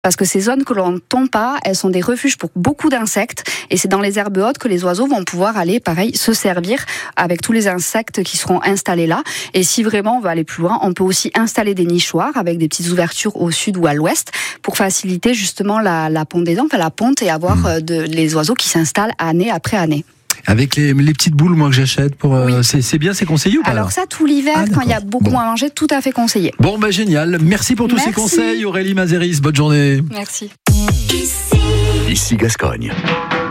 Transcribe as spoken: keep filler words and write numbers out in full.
Parce que ces zones que l'on ne tombe pas, elles sont des refuges pour beaucoup d'insectes. Et c'est dans les herbes hautes que les oiseaux vont pouvoir aller, pareil, se servir avec tous les insectes qui seront installés là. Et si vraiment on veut aller plus loin, on peut aussi installer des nichoirs avec des petites ouvertures au sud ou à l'ouest pour faciliter justement la, la ponte des dents, enfin la ponte, et avoir mmh. de, les oiseaux qui s'installent année après année. Avec les, les petites boules, moi, que j'achète, pour, euh, oui. c'est, c'est bien, c'est conseillé ou pas? Alors, alors ça, tout l'hiver, ah, quand il y a beaucoup bon. à manger, tout à fait conseillé. Bon, bah génial. Merci pour tous Merci. ces conseils, Aurélie Mazéris. Bonne journée. Merci. Ici Gascogne.